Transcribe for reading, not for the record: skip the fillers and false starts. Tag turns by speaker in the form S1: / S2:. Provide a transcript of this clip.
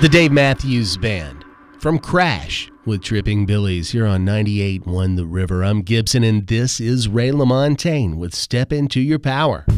S1: The Dave Matthews Band from Crash with Tripping Billies here on 98.1 The River. I'm Gibson, and this is Ray LaMontagne with Step Into Your Power.